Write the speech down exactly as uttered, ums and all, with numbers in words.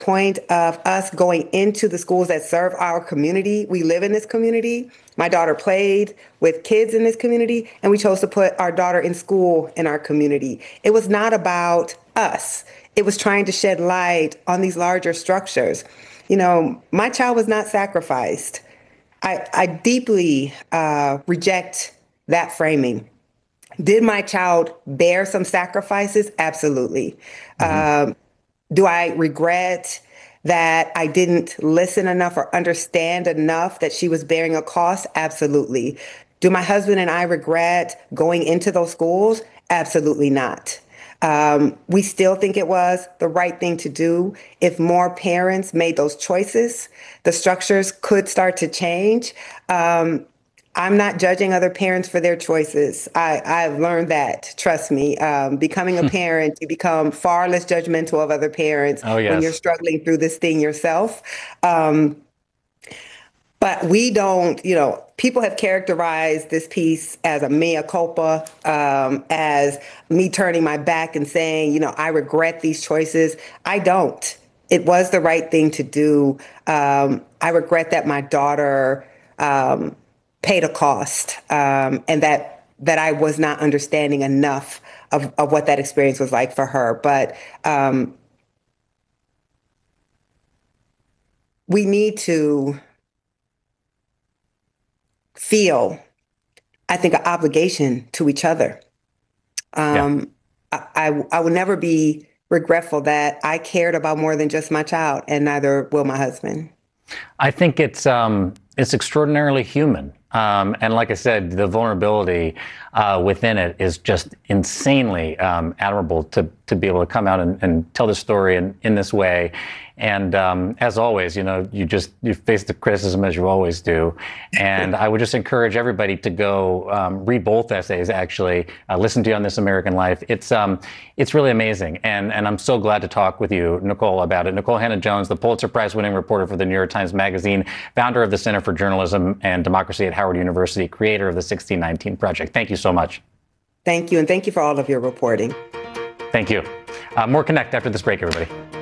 point of us going into the schools that serve our community. We live in this community. My daughter played with kids in this community, and we chose to put our daughter in school in our community. It was not about us. It was trying to shed light on these larger structures. You know, my child was not sacrificed. I, I deeply uh, reject that framing. Did my child bear some sacrifices? Absolutely. Mm-hmm. Um, do I regret that I didn't listen enough or understand enough that she was bearing a cost? Absolutely. Do my husband and I regret going into those schools? Absolutely not. Um, we still think it was the right thing to do. If more parents made those choices, the structures could start to change. Um, I'm not judging other parents for their choices. I, I've learned that, trust me. Um, becoming a parent, you become far less judgmental of other parents oh, yes. when you're struggling through this thing yourself. Um, but we don't, you know, people have characterized this piece as a mea culpa, um, as me turning my back and saying, you know, I regret these choices. I don't. It was the right thing to do. Um, I regret that my daughter um, paid a cost, um, and that that I was not understanding enough of, of what that experience was like for her. But um, we need to feel, I think, an obligation to each other. Um, yeah. I, I, I will never be regretful that I cared about more than just my child, and neither will my husband. I think it's um, it's extraordinarily human. Um, and like I said, the vulnerability uh, within it is just insanely um, admirable to to be able to come out and, and tell the story in, in this way. And um, as always, you know, you just you face the criticism as you always do. And I would just encourage everybody to go um, read both essays. Actually, uh, listen to you on This American Life. It's um, it's really amazing. And and I'm so glad to talk with you, Nikole, about it. Nikole Hannah-Jones, the Pulitzer Prize-winning reporter for the New York Times Magazine, founder of the Center for Journalism and Democracy at Howard University, creator of the sixteen nineteen Project. Thank you so much. Thank you, and thank you for all of your reporting. Thank you. Uh, more Connect after this break, everybody.